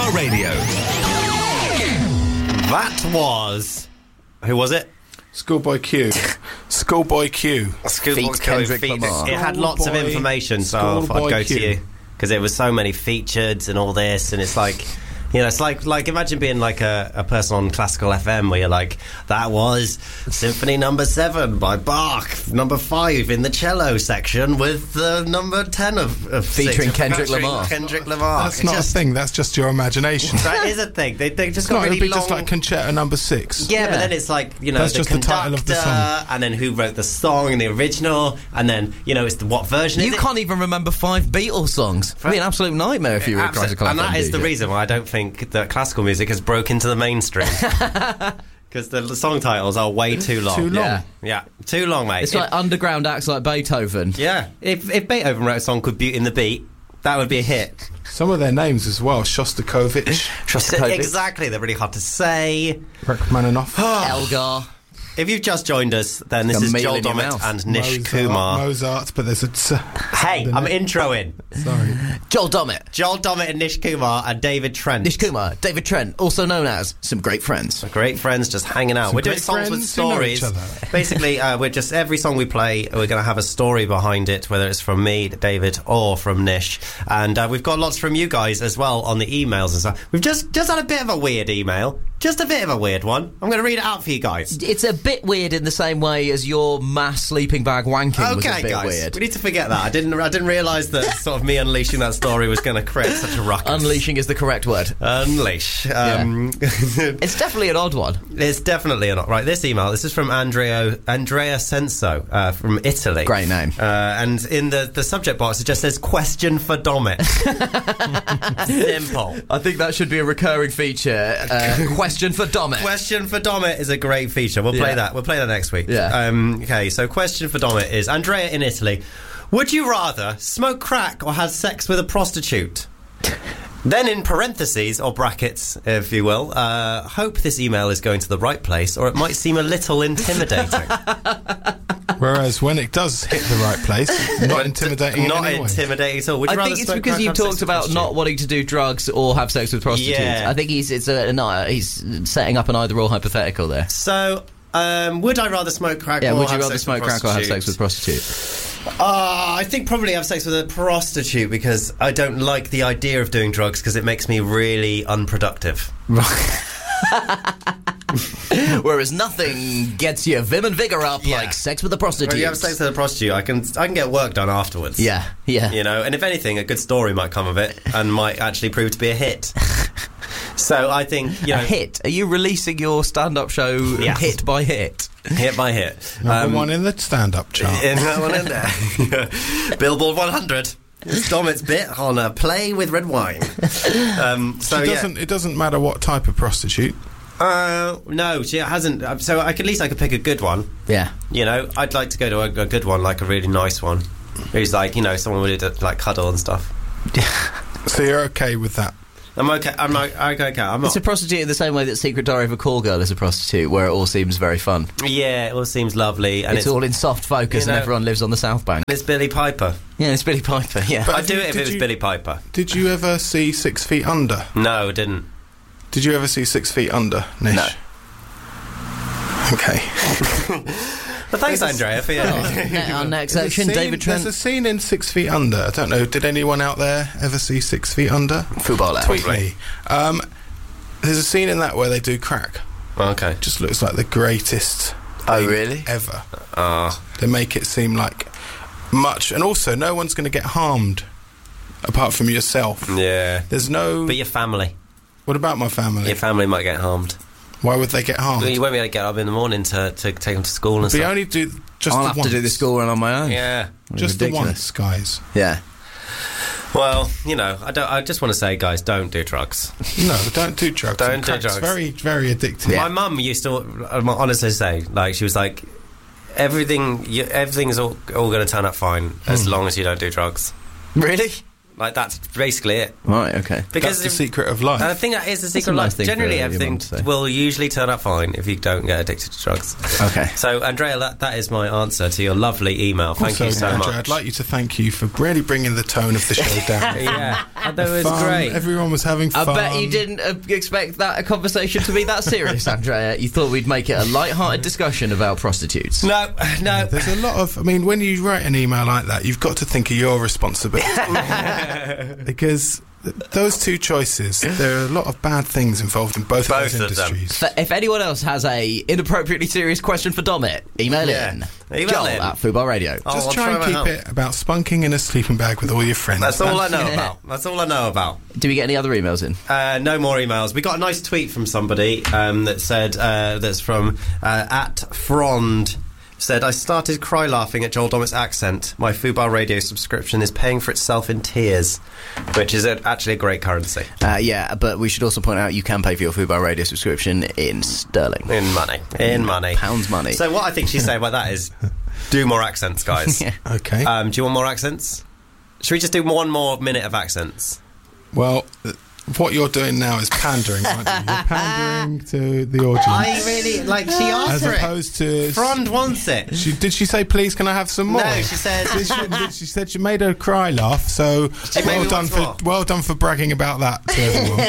Go Radio. That was... Who was it? Schoolboy Q. Schoolboy Q. Feat Kendrick Lamar. It had lots of information, so I thought I'd go to you. Because there was so many featured and all this, and it's like... You know, it's like imagine being like a person on Classical FM where you're like, that was Symphony Number 7 by Bach, number 5 in the cello section with number 10 of featuring Kendrick Lamar. Kendrick Lamar. That's not a thing. That's just your imagination. That is a thing. They just got it'd really be long... just like Concerto Number 6. Yeah, but then it's like, you know, that's the just conductor, the title of the song, and then who wrote the song and the original, and then it's what version. You can't even remember 5 Beatles songs. It'd be an absolute nightmare if you were a classical. And that is the reason why I don't think that classical music has broke into the mainstream. Because the song titles are way too long. Too long. Yeah, too long, mate. It's like underground acts like Beethoven. Yeah, if Beethoven wrote a song called Beauty and the Beat, that would be a hit. Some of their names as well. Shostakovich. Exactly, they're really hard to say. Rachmaninoff. Elgar. If you've just joined us, then this is Joel Dommett and Nish Kumar. Mozart, but there's a... Hey, I'm introing. Sorry. Joel Dommett and Nish Kumar and David Trent. Nish Kumar, David Trent, also known as Some Great Friends. Great friends just hanging out. We're doing songs with stories. Basically, we're just... Every song we play, we're going to have a story behind it, whether it's from me, David, or from Nish. And we've got lots from you guys as well on the emails and stuff. We've just had a bit of a weird email. Just a bit of a weird one. I'm going to read it out for you guys. It's a bit weird in the same way as your mass sleeping bag wanking was a bit weird. We need to forget that. I didn't realise that sort of me unleashing that story was going to create such a ruckus. Unleashing is the correct word. Unleash. It's definitely an odd one. It's definitely an odd... Right, this email, this is from Andrea Senso from Italy. Great name. And in the subject box, it just says, question for Dommett. Simple. I think that should be a recurring feature. Question for Dommett. Question for Dommett is a great feature. We'll play that. We'll play that next week. Yeah. Okay, so question for Dommett is, Andrea in Italy, would you rather smoke crack or have sex with a prostitute? Then in parentheses, or brackets, if you will, hope this email is going to the right place, or it might seem a little intimidating. Whereas when it does hit the right place, not intimidating in any way. Not intimidating at all. I think it's because you've talked about not wanting to do drugs or have sex with prostitutes. Yeah. I think he's setting up an either-or hypothetical there. So, would I rather smoke crack or have have sex smoke with crack or have sex with prostitute? I think probably have sex with a prostitute because I don't like the idea of doing drugs because it makes me really unproductive. Whereas nothing gets your vim and vigour up like sex with a prostitute. When you have sex with a prostitute, I can get work done afterwards. Yeah. You know, and if anything, a good story might come of it and might actually prove to be a hit. So I think, a hit. Are you releasing your stand-up show hit by hit? Hit by hit. Number one in the stand-up chart. Number one in there. Billboard 100. It's Dommett's bit on a play with red wine. It doesn't matter what type of prostitute. No, she hasn't. So I could pick a good one. Yeah. You know, I'd like to go to a good one, like a really nice one. Who's like, someone would like cuddle and stuff. So you're okay with that? I'm okay. I'm not. It's a prostitute in the same way that Secret Diary of a Call Girl is a prostitute, where it all seems very fun. Yeah, it all seems lovely, and it's all in soft focus, and everyone lives on the South Bank. And it's Billy Piper. Yeah, it's Billy Piper. Yeah, but I'd do it if it was Billy Piper. Did you ever see 6 Feet Under? No, I didn't. Did you ever see 6 Feet Under, Nish? No. Okay. But thanks, Andrea, for our next section. David Trent. There's a scene in 6 Feet Under. I don't know. Did anyone out there ever see 6 Feet Under? Football. Tweet me. There's a scene in that where they do crack. Okay. Just looks like the greatest. Really? Ever. They make it seem like much, and also no one's going to get harmed apart from yourself. Yeah. There's no. But your family. What about my family? Your family might get harmed. Why would they get harmed? Well, you won't be able to get up in the morning to take them to school and stuff. We only do just I'll the have once. to do the school run on my own. Yeah. Just the once, guys. Yeah. Well, I just want to say, guys, don't do drugs. No, don't do drugs. Don't do drugs. Very, very addictive. Yeah. My mum used to honestly say, like, she was like, everything's all going to turn out fine as long as you don't do drugs. Really? Like, that's basically it. Right, okay. Because that's the secret of life. I think that is the secret of life. Generally, everything will usually turn out fine if you don't get addicted to drugs. Okay. So, Andrea, that is my answer to your lovely email. Thank you so much. I'd like you to thank you for really bringing the tone of the show down. Yeah, that was great. Everyone was having fun. I bet you didn't expect that conversation to be that serious, Andrea. You thought we'd make it a light-hearted discussion about prostitutes. No. There's a lot of... I mean, when you write an email like that, you've got to think of your responsibility. Because those two choices, there are a lot of bad things involved in both of those industries. If anyone else has a inappropriately serious question for Domit, email in. Joel at Fubar Radio. Just try and keep it about spunking in a sleeping bag with all your friends. That's all I know about. Do we get any other emails in? No more emails. We got a nice tweet from somebody that said, that's from at Frond. Said, I started cry laughing at Joel Dommett's accent. My Fubar Radio subscription is paying for itself in tears, which is actually a great currency. Yeah, but we should also point out you can pay for your Fubar Radio subscription in sterling. In money. Pounds money. So what I think she's saying about that is do more accents, guys. Yeah. Okay. Do you want more accents? Should we just do one more minute of accents? Well... What you're doing now is pandering, aren't you? You're pandering to the audience. I really, she asked for it. As opposed to... Frond wants it. Did she say, please, can I have some more? No, she said... she said she made her cry laugh, so well done for bragging about that to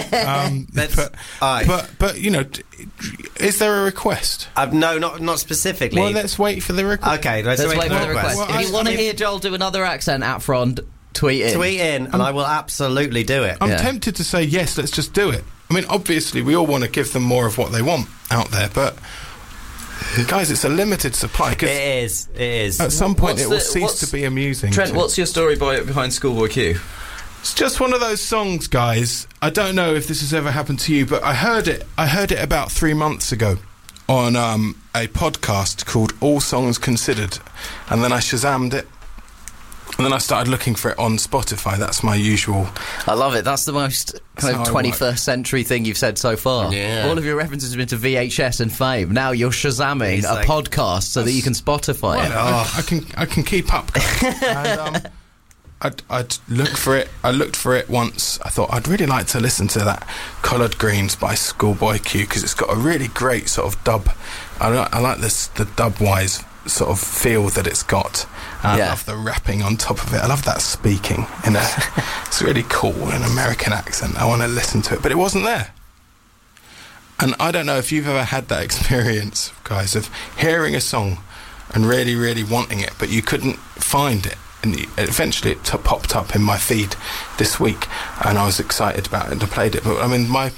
everyone. But, you know, is there a request? No, not specifically. Well, let's wait for the request. Okay, let's wait for the request. Well, if you want to hear Joel do another accent at Frond... Tweet in, and I will absolutely do it. I'm tempted to say yes, let's just do it. I mean, obviously, we all want to give them more of what they want out there, but guys, it's a limited supply. It is. At some point, it will cease to be amusing. Trent, what's your story behind Schoolboy Q? It's just one of those songs, guys. I don't know if this has ever happened to you, but I heard it about 3 months ago on a podcast called All Songs Considered, and then I Shazammed it. And then I started looking for it on Spotify. That's my usual... I love it. That's the most kind of 21st century thing you've said so far. Yeah. All of your references have been to VHS and Fame. Now you're Shazamming a podcast so that you can Spotify it. I can keep up. And, I'd look for it. I looked for it once. I thought I'd really like to listen to that Coloured Greens by Schoolboy Q because it's got a really great sort of dub. I like the dub-wise sort of feel that it's got. I love the rapping on top of it. I love that speaking it's really cool in an American accent. I want to listen to it, but it wasn't there. And I don't know if you've ever had that experience, guys, of hearing a song and really, really wanting it, but you couldn't find it. And eventually it popped up in my feed this week, and I was excited about it and I played it. But I mean, my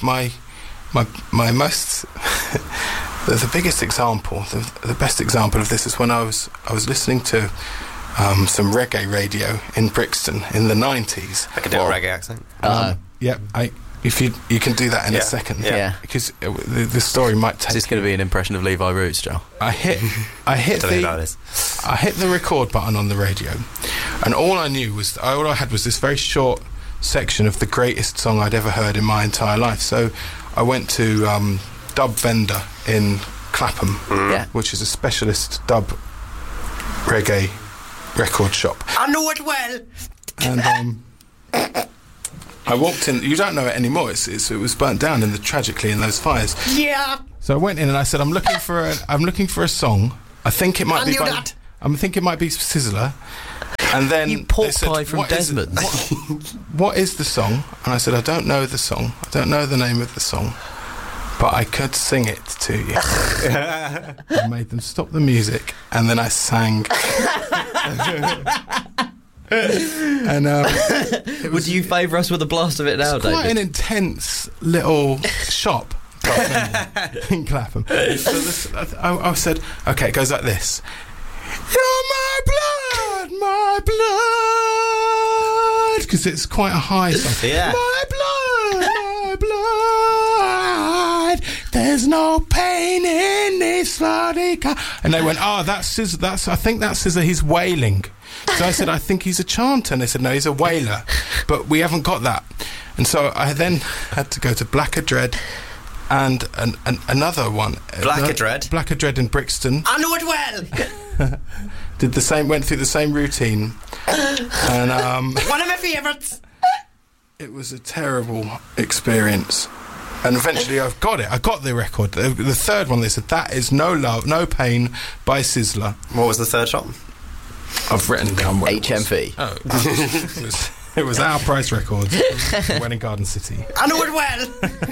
most the biggest example, the best example of this is when I was listening to some reggae radio in Brixton in the 90s. I can do a reggae accent. If you can do that in a second, because the story might take. Is this going to be an impression of Levi Roots, Joe? I hit the record button on the radio, and all I had was this very short section of the greatest song I'd ever heard in my entire life. So I went to Dub Vendor in Clapham, which is a specialist dub reggae record shop. I know it well. And I walked in. You don't know it anymore. It was burnt down tragically in those fires. Yeah. So I went in and I said, I'm looking for a song. I think it might be Sizzler. And then you pork pie from Desmond. What is the song? And I said, I don't know the song. I don't know the name of the song, but I could sing it to you. I made them stop the music, and then I sang. And would you favour us with a blast of it now, David? It's quite an intense little shop in Clapham. So I said, okay, it goes like this. You're my blood, because it's quite a high song. Yeah. My blood, there's no pain in this body. And they went, that's Scissor. I think that's Scissor. He's wailing. So I said, I think he's a chanter. And they said, no, he's a wailer. But we haven't got that. And so I then had to go to Blacker Dread and another one. Blacker Dread? Blacker Dread in Brixton. I know it well! Went through the same routine. And one of my favourites! It was a terrible experience. And eventually I got it. I got the record. The third one, they said, that is No Love, No Pain by Sizzler. What was the third shot? I've written down what HMV. It was Our Price Records, Welwyn Garden City. I know it well.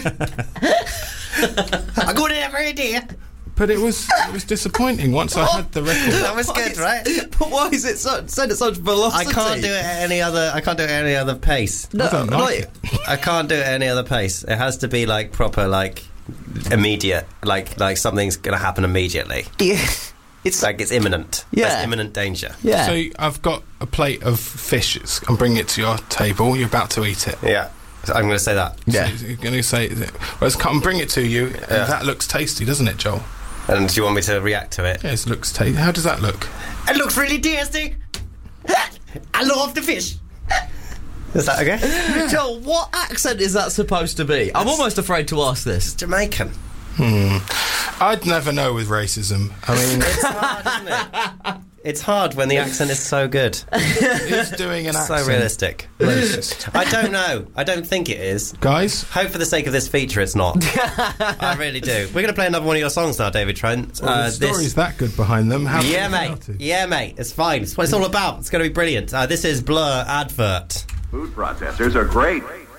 I go there every day. But it was disappointing once I had the record. That was good, right? But why is it said at such velocity? I can't do it at any other pace. No, I don't like it. I can't do it at any other pace. It has to be like proper, like immediate, like something's gonna happen immediately. Yeah. It's like it's imminent. Yeah. There's imminent danger. Yeah. So I've got a plate of fish. I'm bringing it to your table. You're about to eat it. Yeah. So I'm going to say that. So you're going to say, well, come bring it to you. Yeah. That looks tasty, doesn't it, Joel? And do you want me to react to it? Yes, it looks tasty. How does that look? It looks really tasty. I love the fish. Is that okay? Joel, what accent is that supposed to be? I'm almost afraid to ask this. Jamaican. I'd never know with racism. I mean, It's hard, isn't it? It's hard when the accent is so good. who's doing an accent? So realistic. Racist. I don't know. I don't think it is. Guys? Hope for the sake of this feature it's not. I really do. We're going to play another one of your songs now, David Trent. Well, the story's that good behind them. How Yeah, can you mate. fail to? Yeah, mate. It's fine. It's what it's all about. It's going to be brilliant. This is Blur Advert. Food processors are great.